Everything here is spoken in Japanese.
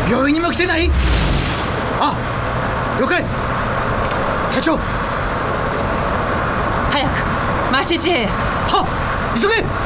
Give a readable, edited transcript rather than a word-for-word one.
病院にも来てない？あ、了解。隊長、 早くマシジへ。 はっ、急げ。